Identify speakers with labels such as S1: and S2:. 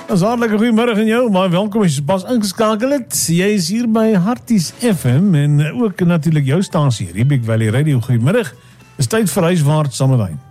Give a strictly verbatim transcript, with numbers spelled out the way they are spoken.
S1: Ons hartlike goeiemiddag aan jou, maar welkom as jy pas ingeskakel het. Jy is hier by Harties F M en ook natuurlik jou stasie, Riebeek Valley Radio. Goeiemiddag. Dis tyd vir huiswaarts saam met my.